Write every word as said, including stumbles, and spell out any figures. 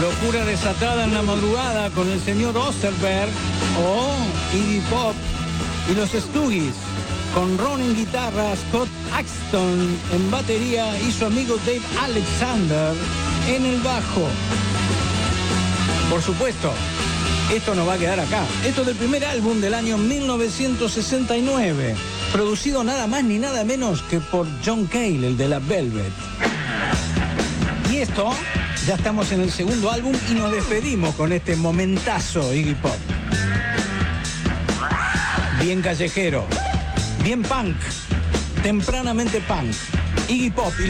Locura desatada en la madrugada con el señor Osterberg o Iggy Pop y los Stooges, con Ron en guitarra, Scott Axton en batería y su amigo Dave Alexander en el bajo. Por supuesto, esto no va a quedar acá. Esto es del primer álbum del año mil novecientos sesenta y nueve, producido nada más ni nada menos que por John Cale, el de la Velvet. Y esto, ya estamos en el segundo álbum y nos despedimos con este momentazo Iggy Pop. Bien callejero, bien punk, tempranamente punk. Iggy Pop y